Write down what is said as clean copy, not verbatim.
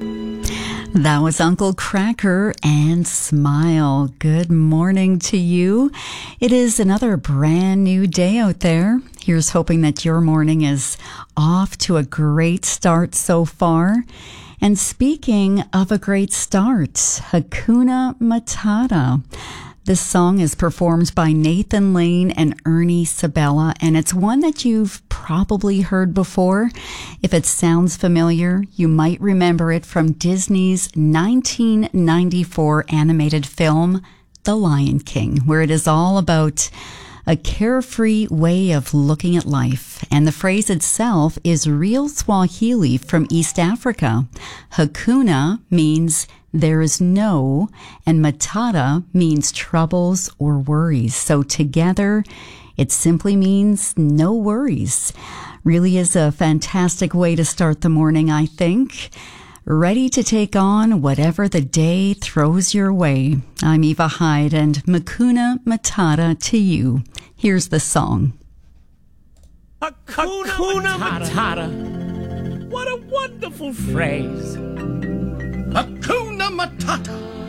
That was Uncle Cracker and Smile. Good morning to you. It is another brand new day out there. Here's hoping that your morning is off to a great start so far. And speaking of a great start, Hakuna Matata. This song is performed by Nathan Lane and Ernie Sabella, and it's one that you've probably heard before. If it sounds familiar, you might remember it from Disney's 1994 animated film, The Lion King, where it is all about a carefree way of looking at life. And the phrase itself is real Swahili from East Africa. Hakuna means there is no, and Matata means troubles or worries. So together, it simply means no worries. Really is a fantastic way to start the morning, I think. Ready to take on whatever the day throws your way. I'm Eva Hyde, and Hakuna Matata to you. Here's the song. Hakuna Matata. What a wonderful phrase. Hakuna Matata.